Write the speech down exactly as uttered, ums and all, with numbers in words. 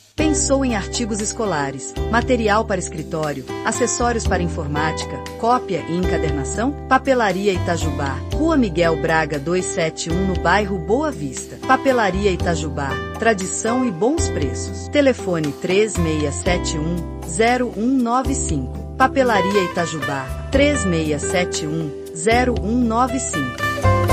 Pensou em artigos escolares, material para escritório, acessórios para informática, cópia e encadernação? Papelaria Itajubá, Rua Miguel Braga duzentos e setenta e um, no bairro Boa Vista. Papelaria Itajubá, tradição e bons preços. Telefone três seis sete um, zero um nove cinco. Papelaria Itajubá, três seis sete um, zero um nove cinco.